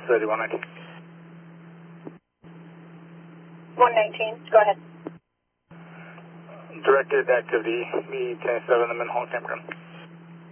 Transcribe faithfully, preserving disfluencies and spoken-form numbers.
City one nineteen. one nineteen, go ahead. Directed activity, B ten seven, the Manhattan campground.